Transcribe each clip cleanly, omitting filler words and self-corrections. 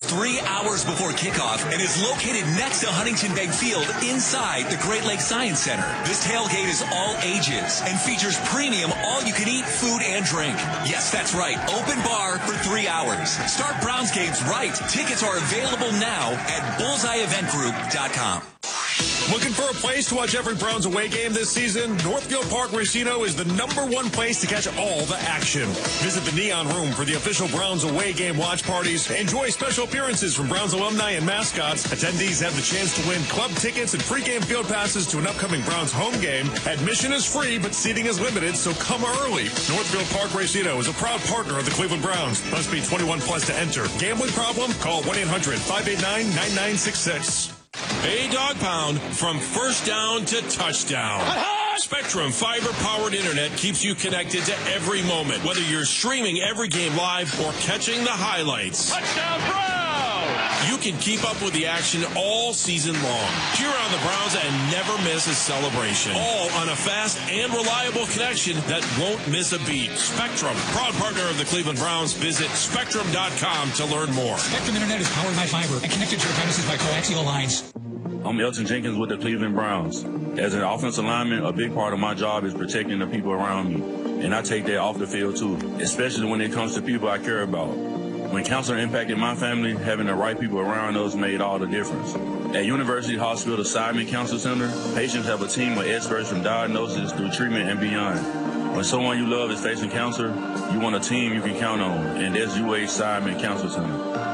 3 hours before kickoff and is located next to Huntington Bank Field inside the Great Lakes Science Center. This tailgate is all ages and features premium all-you-can-eat food and drink. Yes, that's right. Open bar for 3 hours. Start Browns games right. Tickets are available now at bullseyeeventgroup.com. Looking for a place to watch every Browns away game this season? Northfield Park Racino is the #1 place to catch all the action. Visit the Neon Room for the official Browns away game watch parties. Enjoy special appearances from Browns alumni and mascots. Attendees have the chance to win club tickets and pregame field passes to an upcoming Browns home game. Admission is free, but seating is limited, so come early. Northfield Park Racino is a proud partner of the Cleveland Browns. Must be 21 plus to enter. Gambling problem? Call 1-800-589-9966. A dog pound from first down to touchdown. Spectrum fiber-powered internet keeps you connected to every moment, whether you're streaming every game live or catching the highlights. Touchdown Browns! You can keep up with the action all season long. Cheer on the Browns and never miss a celebration. All on a fast and reliable connection that won't miss a beat. Spectrum, proud partner of the Cleveland Browns. Visit Spectrum.com to learn more. Spectrum Internet is powered by fiber and connected to your premises by coaxial lines. I'm Elton Jenkins with the Cleveland Browns. As an offensive lineman, a big part of my job is protecting the people around me. And I take that off the field too, especially when it comes to people I care about. When cancer impacted my family, having the right people around us made all the difference. At University Hospital Simon Cancer Center, patients have a team of experts from diagnosis through treatment and beyond. When someone you love is facing cancer, you want a team you can count on, and that's UH Simon Cancer Center.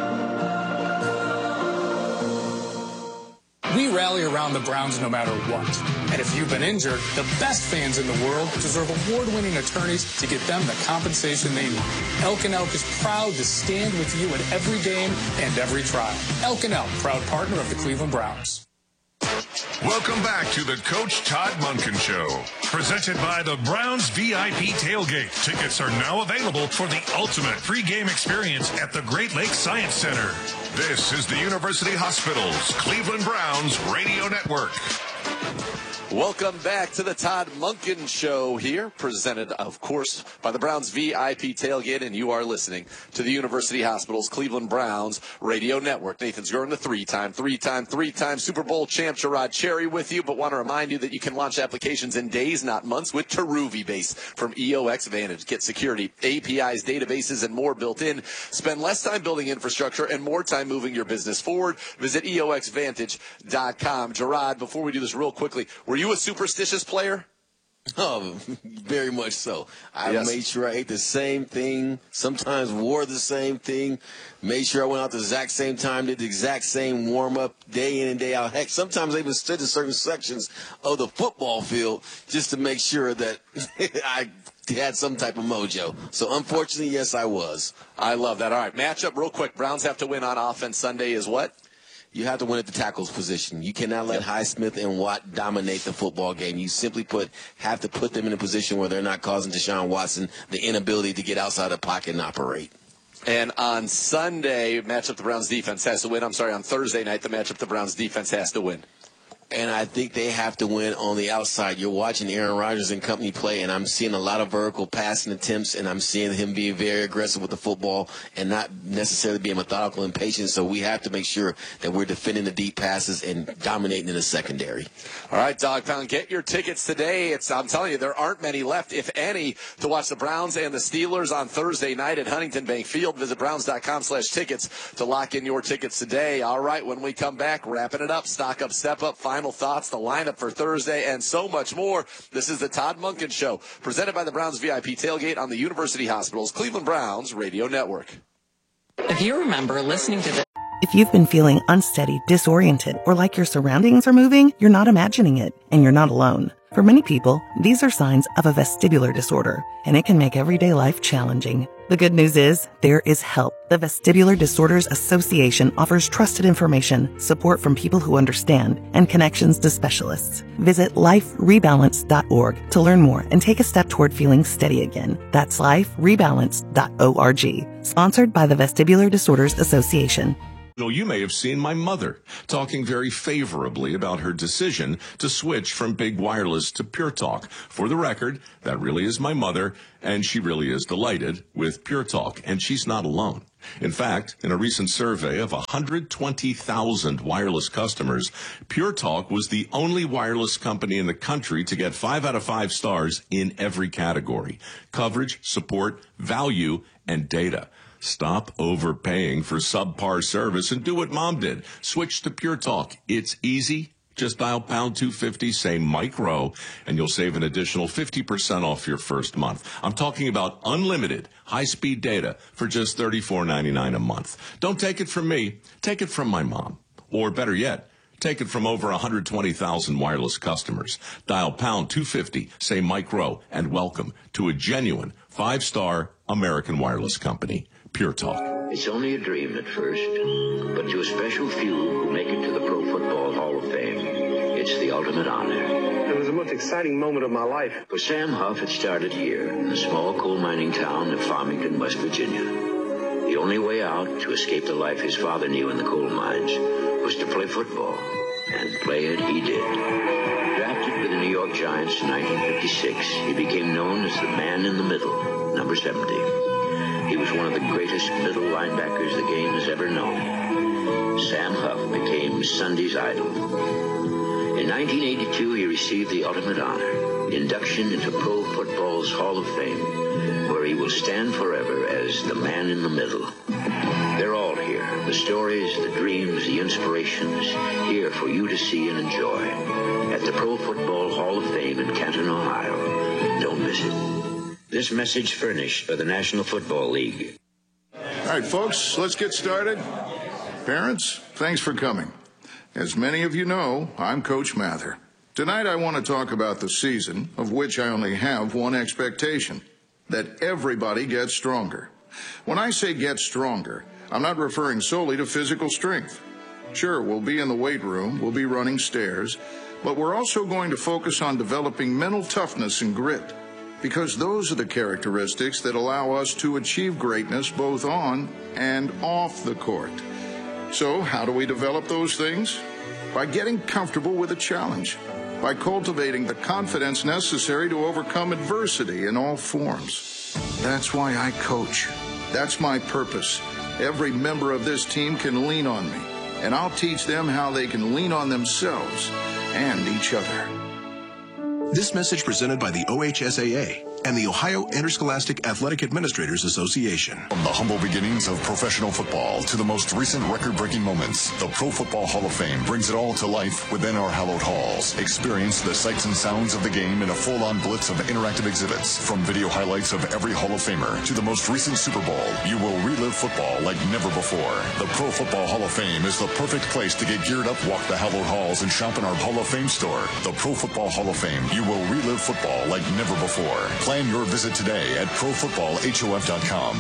We rally around the Browns no matter what. And if you've been injured, the best fans in the world deserve award-winning attorneys to get them the compensation they need. Elk & Elk is proud to stand with you at every game and every trial. Elk & Elk, proud partner of the Cleveland Browns. Welcome back to the Coach Todd Monken Show, presented by the Browns VIP Tailgate. Tickets are now available for the ultimate pregame experience at the Great Lakes Science Center. This is the University Hospital's Cleveland Browns Radio Network. Welcome back to the Todd Monken Show here, presented, of course, by the Browns VIP Tailgate, and you are listening to the University Hospital's Cleveland Browns Radio Network. Nathan Zgurn, the three-time Super Bowl champ, Gerard Cherry with you, but want to remind you that you can launch applications in days, not months, with Teruvi Base from EOX Vantage. Get security, APIs, databases, and more built in. Spend less time building infrastructure and more time moving your business forward. Visit EOXVantage.com. Gerard, before we do this real quickly, were you a superstitious player? Oh, very much so. I Yes. made sure I ate the same thing, sometimes wore the same thing, made sure I went out the exact same time, did the exact same warm-up day in and day out. Heck, sometimes I even stood in certain sections of the football field just to make sure that I had some type of mojo. So, unfortunately, yes, I was. I love that. All right, matchup real quick. Browns have to win on offense Sunday is what? You have to win at the tackles position. You cannot let Highsmith and Watt dominate the football game. You simply have to put them in a position where they're not causing Deshaun Watson the inability to get outside the pocket and operate. And on Sunday, matchup the Browns defense has to win. On Thursday night, the matchup the Browns defense has to win. And I think they have to win on the outside. You're watching Aaron Rodgers and company play, and I'm seeing a lot of vertical passing attempts, and I'm seeing him being very aggressive with the football and not necessarily being methodical and patient. So we have to make sure that we're defending the deep passes and dominating in the secondary. All right, Dog Pound, get your tickets today. I'm telling you, there aren't many left, if any, to watch the Browns and the Steelers on Thursday night at Huntington Bank Field. Visit Browns.com/tickets to lock in your tickets today. All right, when we come back, wrapping it up, stock up, step up, final thoughts, the lineup for Thursday, and so much more. This is the Todd Monken Show, presented by the Browns VIP Tailgate on the University Hospital's Cleveland Browns Radio Network. If you remember listening to this. If you've been feeling unsteady, disoriented, or like your surroundings are moving, you're not imagining it, and you're not alone. For many people, these are signs of a vestibular disorder, and it can make everyday life challenging. The good news is, there is help. The Vestibular Disorders Association offers trusted information, support from people who understand, and connections to specialists. Visit liferebalance.org to learn more and take a step toward feeling steady again. That's liferebalance.org. Sponsored by the Vestibular Disorders Association. You may have seen my mother talking very favorably about her decision to switch from big wireless to Pure Talk. For the record, that really is my mother, and she really is delighted with Pure Talk, and she's not alone. In fact, in a recent survey of 120,000 wireless customers, Pure Talk was the only wireless company in the country to get 5 out of 5 stars in every category: coverage, support, value, and data. Stop overpaying for subpar service and do what Mom did. Switch to Pure Talk. It's easy. Just dial pound 250, say Mike Rowe, and you'll save an additional 50% off your first month. I'm talking about unlimited high-speed data for just $34.99 a month. Don't take it from me. Take it from my mom. Or better yet, take it from over 120,000 wireless customers. Dial pound 250, say Mike Rowe, and welcome to a genuine 5-star American wireless company, Pure Talk. It's only a dream at first, but to a special few who make it to the Pro Football Hall of Fame, it's the ultimate honor. It was the most exciting moment of my life. For Sam Huff, it started here in the small coal mining town of Farmington, West Virginia. The only way out to escape the life his father knew in the coal mines was to play football, and play it he did. Drafted with the New York Giants in 1956, he became known as the man in the middle, number 70. He was one of the greatest middle linebackers the game has ever known. Sam Huff became Sunday's idol. In 1982, he received the ultimate honor, induction into Pro Football's Hall of Fame, where he will stand forever as the man in the middle. They're all here. The stories, the dreams, the inspirations, here for you to see and enjoy at the Pro Football Hall of Fame in Canton, Ohio. Don't miss it. This message furnished by the National Football League. All right, folks, let's get started. Parents, thanks for coming. As many of you know, I'm Coach Mather. Tonight I want to talk about the season, of which I only have one expectation: that everybody gets stronger. When I say get stronger, I'm not referring solely to physical strength. Sure, we'll be in the weight room, we'll be running stairs, but we're also going to focus on developing mental toughness and grit, because those are the characteristics that allow us to achieve greatness both on and off the court. So how do we develop those things? By getting comfortable with a challenge, by cultivating the confidence necessary to overcome adversity in all forms. That's why I coach. That's my purpose. Every member of this team can lean on me, and I'll teach them how they can lean on themselves and each other. This message presented by the OHSAA and the Ohio Interscholastic Athletic Administrators Association. From the humble beginnings of professional football to the most recent record-breaking moments, the Pro Football Hall of Fame brings it all to life within our hallowed halls. Experience the sights and sounds of the game in a full-on blitz of interactive exhibits. From video highlights of every Hall of Famer to the most recent Super Bowl, you will relive football like never before. The Pro Football Hall of Fame is the perfect place to get geared up, walk the hallowed halls, and shop in our Hall of Fame store. The Pro Football Hall of Fame. You will relive football like never before. Plan your visit today at ProFootballHof.com.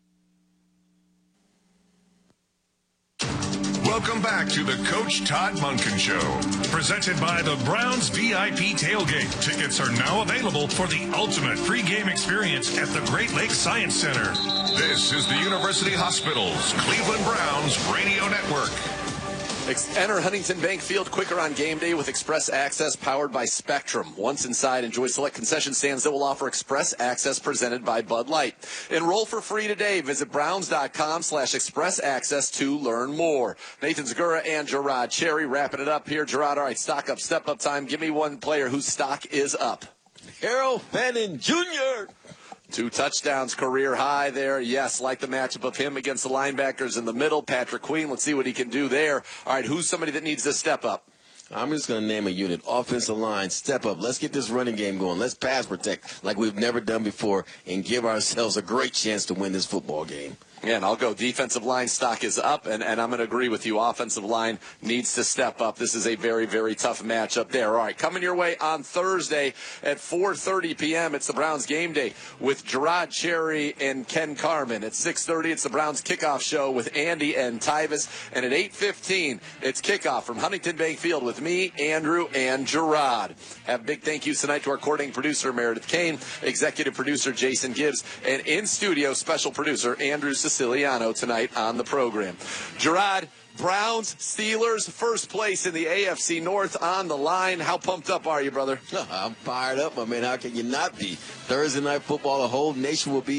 Welcome back to the Coach Todd Monken Show, presented by the Browns VIP Tailgate. Tickets are now available for the ultimate pregame experience at the Great Lakes Science Center. This is the University Hospitals Cleveland Browns Radio Network. Enter Huntington Bank Field quicker on game day with Express Access powered by Spectrum. Once inside, enjoy select concession stands that will offer Express Access presented by Bud Light. Enroll for free today. Visit browns.com/express access to learn more. Nathan Zagura and Gerard Cherry wrapping it up here. Gerard, all right, stock up, step up time. Give me one player whose stock is up. Harold Fannin Jr. 2 touchdowns, career high there. Yes, like the matchup of him against the linebackers in the middle. Patrick Queen, let's see what he can do there. All right, who's somebody that needs to step up? I'm just going to name a unit. Offensive line, step up. Let's get this running game going. Let's pass protect like we've never done before and give ourselves a great chance to win this football game. Yeah, and I'll go defensive line stock is up, and I'm going to agree with you. Offensive line needs to step up. This is a very, very tough matchup there. All right, coming your way on Thursday at 4:30 p.m., it's the Browns game day with Gerard Cherry and Ken Carman. At 6:30, it's the Browns kickoff show with Andy and Tyvis. And at 8:15, it's kickoff from Huntington Bank Field with me, Andrew, and Gerard. Have big thank yous tonight to our coordinating producer, Meredith Kane, executive producer, Jason Gibbs, and in-studio special producer, Andrew Siciliano, tonight on the program. Gerard, Browns, Steelers, first place in the AFC North on the line. How pumped up are you, brother? I'm fired up, my man. How can you not be? Thursday night football, the whole nation will be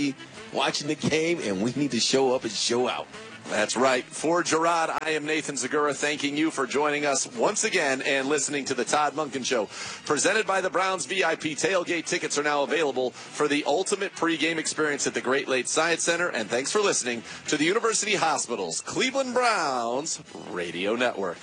watching the game, and we need to show up and show out. That's right. For Gerard, I am Nathan Zagura, thanking you for joining us once again and listening to the Todd Monken Show. Presented by the Browns VIP Tailgate. Tickets are now available for the ultimate pregame experience at the Great Lakes Science Center. And thanks for listening to the University Hospitals Cleveland Browns Radio Network.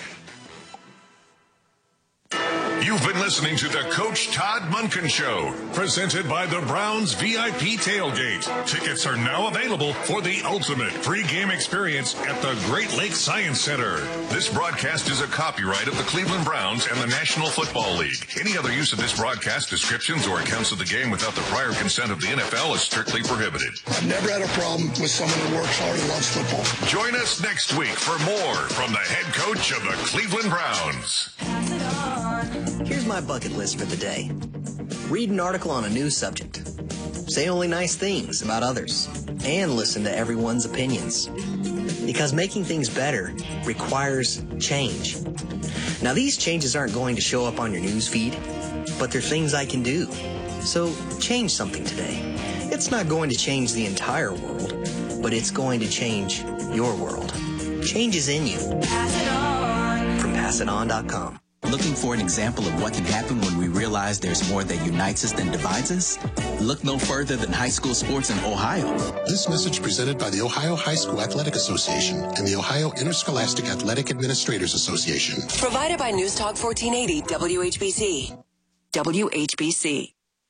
You've been listening to the Coach Todd Monken Show, presented by the Browns VIP Tailgate. Tickets are now available for the ultimate pregame experience at the Great Lakes Science Center. This broadcast is a copyright of the Cleveland Browns and the National Football League. Any other use of this broadcast, descriptions, or accounts of the game without the prior consent of the NFL is strictly prohibited. I've never had a problem with someone who works hard and loves football. Join us next week for more from the head coach of the Cleveland Browns. Here's my bucket list for the day. Read an article on a news subject. Say only nice things about others. And listen to everyone's opinions. Because making things better requires change. Now, these changes aren't going to show up on your news feed, but they're things I can do. So change something today. It's not going to change the entire world, but it's going to change your world. Change is in you. Pass it on. From PassItOn.com. Looking for an example of what can happen when we realize there's more that unites us than divides us? Look no further than high school sports in Ohio. This message presented by the Ohio High School Athletic Association and the Ohio Interscholastic Athletic Administrators Association. Provided by News Talk 1480 WHBC. WHBC.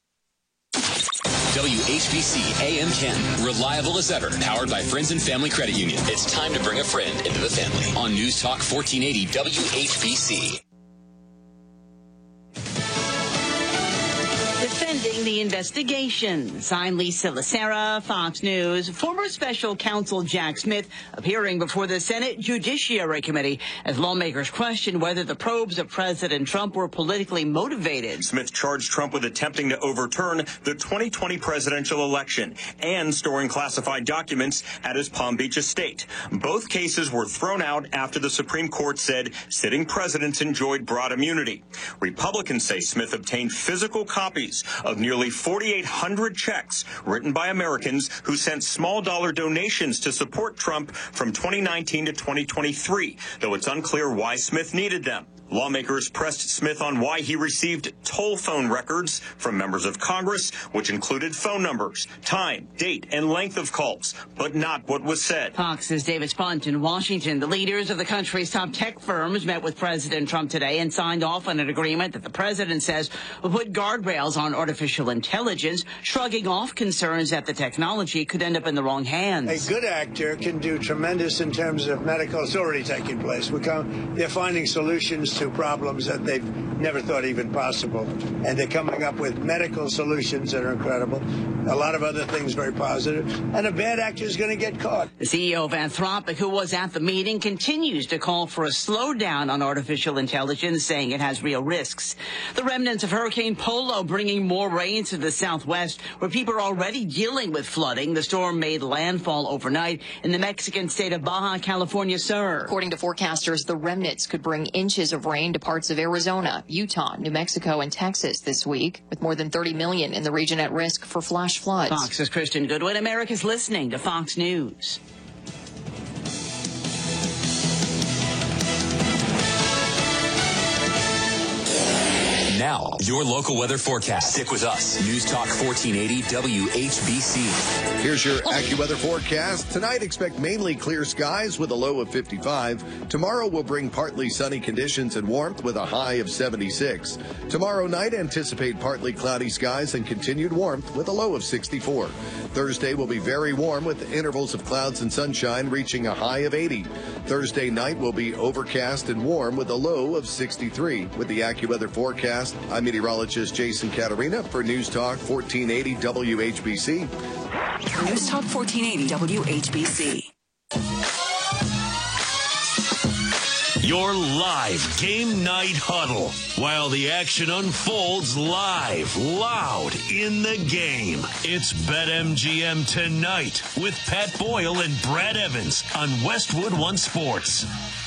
WHBC AM 10, reliable as ever, powered by Friends and Family Credit Union. It's time to bring a friend into the family on News Talk 1480 WHBC. Defending the investigation. Signed Lisa Lacera, Fox News. Former special counsel Jack Smith appearing before the Senate Judiciary Committee as lawmakers question whether the probes of President Trump were politically motivated. Smith charged Trump with attempting to overturn the 2020 presidential election and storing classified documents at his Palm Beach estate. Both cases were thrown out after the Supreme Court said sitting presidents enjoyed broad immunity. Republicans say Smith obtained physical copies of nearly 4,800 checks written by Americans who sent small dollar donations to support Trump from 2019 to 2023, though it's unclear why Smith needed them. Lawmakers pressed Smith on why he received toll phone records from members of Congress, which included phone numbers, time, date, and length of calls, but not what was said. Fox's David Spunt in Washington. The leaders of the country's top tech firms met with President Trump today and signed off on an agreement that the president says will put guardrails on artificial intelligence, shrugging off concerns that the technology could end up in the wrong hands. A good actor can do tremendous in terms of medical. It's already taking place. They're finding solutions to problems that they've never thought even possible. And they're coming up with medical solutions that are incredible. A lot of other things very positive. And a bad actor is going to get caught. The CEO of Anthropic, who was at the meeting, continues to call for a slowdown on artificial intelligence, saying it has real risks. The remnants of Hurricane Polo bringing more rain to the southwest, where people are already dealing with flooding. The storm made landfall overnight in the Mexican state of Baja California Sur. According to forecasters, the remnants could bring inches of rain to parts of Arizona, Utah, New Mexico, and Texas this week, with more than 30 million in the region at risk for flash floods. Fox's Kristen Goodwin. America's listening to Fox News. Now, your local weather forecast. Stick with us. News Talk 1480 WHBC. Here's your AccuWeather forecast. Tonight, expect mainly clear skies with a low of 55. Tomorrow will bring partly sunny conditions and warmth with a high of 76. Tomorrow night, anticipate partly cloudy skies and continued warmth with a low of 64. Thursday will be very warm with intervals of clouds and sunshine reaching a high of 80. Thursday night will be overcast and warm with a low of 63. With the AccuWeather forecast, I'm meteorologist Jason Caterina for News Talk 1480 WHBC. News Talk 1480 WHBC. Your live game night huddle while the action unfolds live, loud in the game. It's BetMGM tonight with Pat Boyle and Brad Evans on Westwood One Sports.